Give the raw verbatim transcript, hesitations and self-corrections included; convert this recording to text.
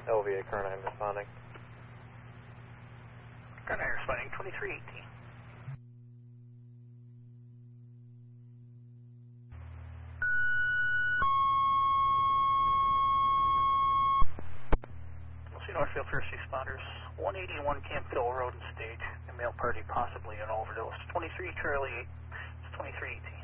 L V A current nine responding. Current nine responding, twenty-three eighteen. Northfield first responders, one eighty-one Camp Hill Road and Stage, a male party possibly an overdose. twenty-three Charlie eight, it's twenty-three eighteen.